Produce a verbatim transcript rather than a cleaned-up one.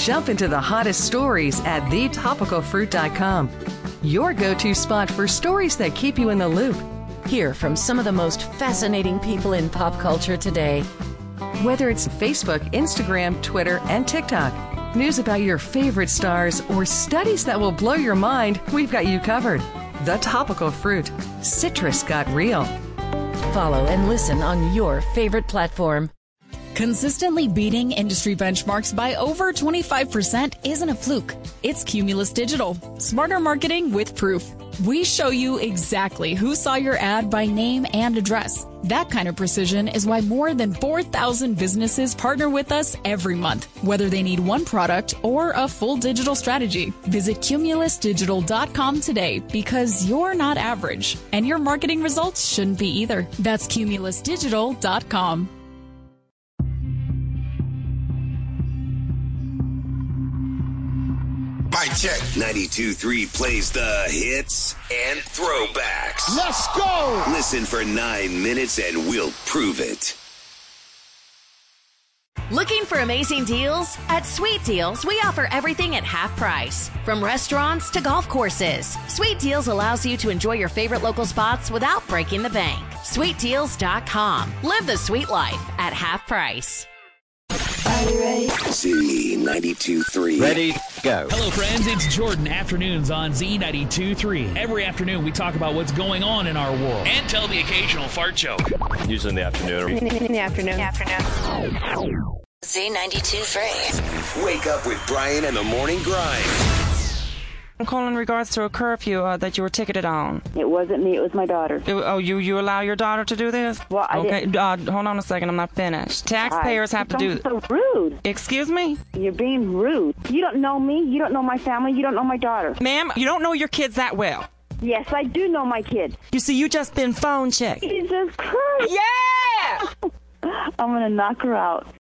Jump into the hottest stories at the topical fruit dot com. Your go-to spot for stories that keep you in the loop. Hear from some of the most fascinating people in pop culture today. Whether it's Facebook, Instagram, Twitter, and TikTok, news about your favorite stars, or studies that will blow your mind, we've got you covered. The Topical Fruit. Citrus got real. Follow and listen on your favorite platform. Consistently beating industry benchmarks by over twenty-five percent isn't a fluke. It's Cumulus Digital. Smarter marketing with proof. We show you exactly who saw your ad by name and address. That kind of precision is why more than four thousand businesses partner with us every month, whether they need one product or a full digital strategy. Visit cumulus digital dot com today because you're not average, and your marketing results shouldn't be either. That's cumulus digital dot com. Mic check. ninety-two point three plays the hits and throwbacks. Let's go! Listen for nine minutes and we'll prove it. Looking for amazing deals? At Sweet Deals, we offer everything at half price. From restaurants to golf courses, Sweet Deals allows you to enjoy your favorite local spots without breaking the bank. sweet deals dot com. Live the sweet life at half price. Are you ready? Z ninety-two point three. Ready, go. Hello, friends. It's Jordan Afternoons on Z ninety-two point three. Every afternoon, we talk about what's going on in our world and tell the occasional fart joke. Usually in the afternoon. In the afternoon. afternoon. Z ninety-two point three. Wake up with Brian and the Morning Grind. I'm calling in regards to a curfew uh, that you were ticketed on. It wasn't me. It was my daughter. It, oh, you you allow your daughter to do this? Well, I okay. didn't. Uh, hold on a second. I'm not finished. Taxpayers Hi. have to do this. So rude. Excuse me? You're being rude. You don't know me. You don't know my family. You don't know my daughter. Ma'am, you don't know your kids that well. Yes, I do know my kid. You see, you just been phone checked. Jesus Christ. Yeah! I'm going to knock her out.